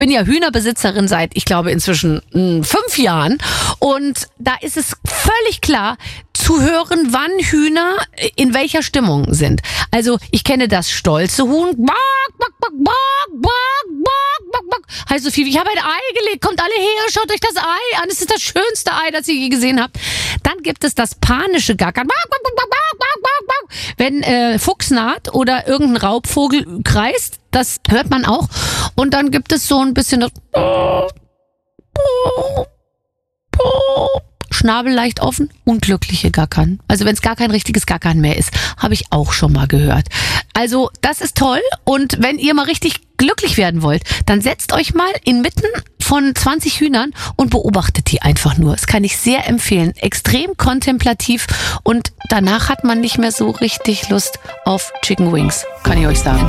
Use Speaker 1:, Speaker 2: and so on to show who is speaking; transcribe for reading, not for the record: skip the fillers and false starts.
Speaker 1: bin ja Hühnerbesitzerin seit, ich glaube, inzwischen 5 Jahren. Und da ist es völlig klar zu hören, wann Hühner in welcher Stimmung sind. Also ich kenne das stolze Huhn. Bak, bak, bak, bak, bak, bak, bak. Heißt so viel wie, ich habe ein Ei gelegt, kommt alle her, schaut euch das Ei an. Es ist das schönste Ei, das ihr je gesehen habt. Dann gibt es das panische Gackern. Bak, bak, bak, bak, bak, bak, bak. Wenn Fuchs naht oder irgendein Raubvogel kreist, das hört man auch. Und dann gibt es so ein bisschen das Schnabel leicht offen, unglückliche Gackern. Also wenn es gar kein richtiges Gackern mehr ist, habe ich auch schon mal gehört. Also das ist toll. Und wenn ihr mal richtig glücklich werden wollt, dann setzt euch mal inmitten von 20 Hühnern und beobachtet die einfach nur. Das kann ich sehr empfehlen. Extrem kontemplativ und danach hat man nicht mehr so richtig Lust auf Chicken Wings, kann ich euch sagen.